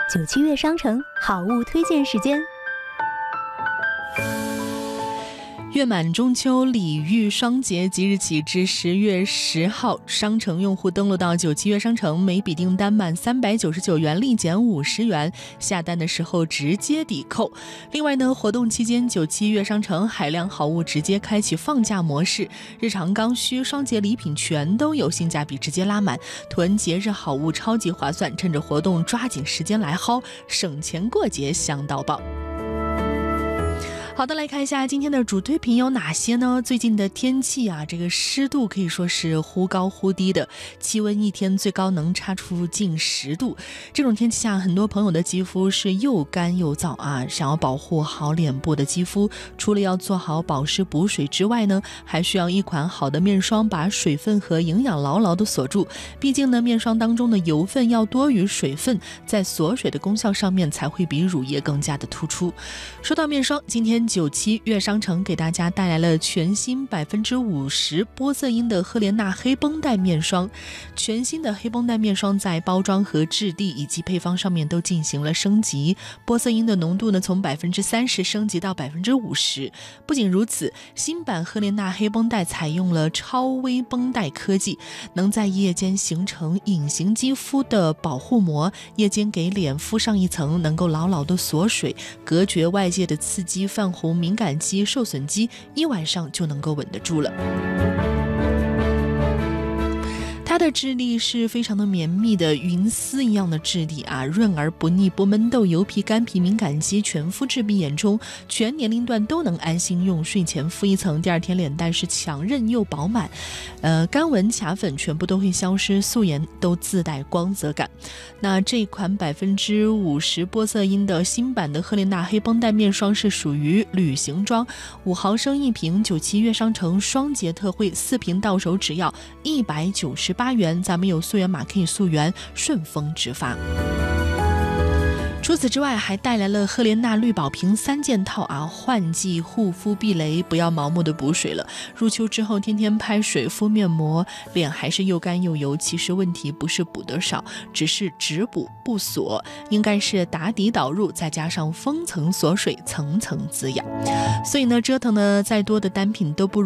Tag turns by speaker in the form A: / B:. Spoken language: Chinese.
A: 97月商城好物推荐时间。
B: 月满中秋礼遇双节即日起至10月10号，商城用户登录到97月商城，每笔订单满399元立减50元，下单的时候直接抵扣。另外呢，活动期间97月商城海量好物直接开启放价模式，日常刚需、双节礼品全都有性价比直接拉满，囤节日好物超级划算，趁着活动抓紧时间来薅，省钱过节香到爆。好的，来看一下今天的主推品有哪些呢？最近的天气啊，这个湿度可以说是忽高忽低的，气温一天最高能差出近10度。这种天气下，很多朋友的肌肤是又干又燥啊。想要保护好脸部的肌肤，除了要做好保湿补水之外呢，还需要一款好的面霜把水分和营养牢牢的锁住。毕竟呢，面霜当中的油分要多于水分，在锁水的功效上面才会比乳液更加的突出。说到面霜，今天97月商城给大家带来了全新50%玻色因的赫莲娜黑绷带面霜。全新的黑绷带面霜在包装和质地以及配方上面都进行了升级，玻色因的浓度呢从30%升级到50%。不仅如此，新版赫莲娜黑绷带采用了超微绷带科技，能在夜间形成隐形肌肤的保护膜，夜间给脸敷上一层，能够牢牢的锁水，隔绝外界的刺激、泛红、敏感肌、受损肌，一晚上就能够稳得住了。它的质地是非常的绵密的云丝一样的质地啊，润而不腻，不闷痘、油皮、干皮、敏感肌全肤质壁眼冲，全年龄段都能安心用。睡前敷一层，第二天脸蛋是强韧又饱满，干纹卡粉全部都会消失，素颜都自带光泽感。那这款50%玻色因的新版的赫莲娜黑绷带面霜是属于旅行装，5毫升一瓶，97月商城双节特惠，4瓶到手只要198元，咱们有溯源码可以溯源，顺丰直发。除此之外，还带来了赫莲娜绿宝瓶3件套啊，换季护肤避雷，不要盲目的补水了。入秋之后天天拍水敷面膜，脸还是又干又油，其实问题不是补得少，只是只补不锁，应该是打底导入，再加上封层锁水，层层滋养。所以呢，折腾的再多的单品都不如